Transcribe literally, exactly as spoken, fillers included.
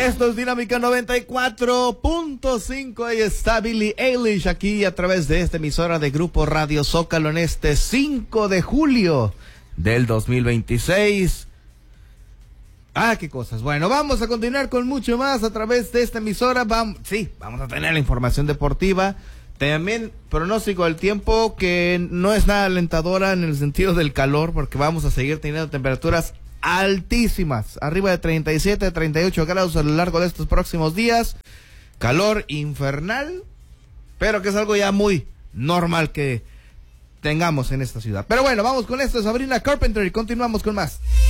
Esto es Dinámica noventa y cuatro punto cinco. Ahí está Billie Eilish aquí a través de esta emisora de Grupo Radio Zócalo en este cinco de julio del dos mil veintiséis. Ah, qué cosas. Bueno, vamos a continuar con mucho más a través de esta emisora. Vamos, sí, vamos a tener la información deportiva. También pronóstico del tiempo que no es nada alentadora en el sentido del calor, porque vamos a seguir teniendo temperaturas altísimas, arriba de treinta y siete, treinta y ocho grados a lo largo de estos próximos días. Calor infernal, pero que es algo ya muy normal que tengamos en esta ciudad. Pero bueno, vamos con esto, Sabrina Carpenter, y continuamos con más.